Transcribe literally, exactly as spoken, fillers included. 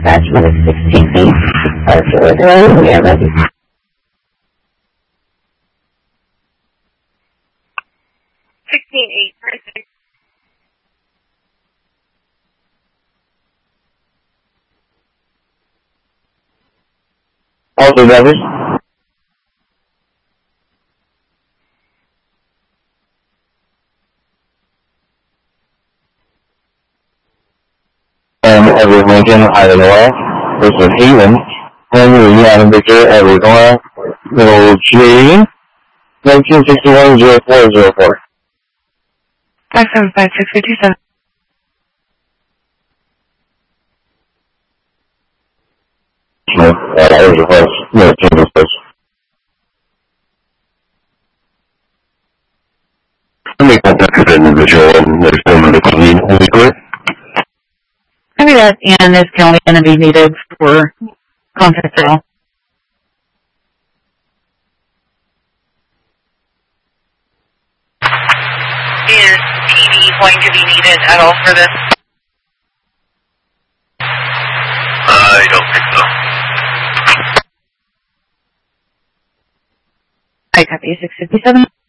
Attachment is sixteen feet. Departure zero, we are ready. sixteen eight, perfect. All the drivers. Um, every Lincoln, Iowa, versus Haven, Henry Adam Victor, Arizona, Middle J, nineteen sixty-one oh four oh four. five seven five six five seven. No, uh, that was a place. No, it's a place. Let me contact with an individual and there's no medical need. Will be clear? Maybe that and is only going to be needed for contact call. Is P D going to be needed at all for this? I don't think so. I copy six fifty-seven.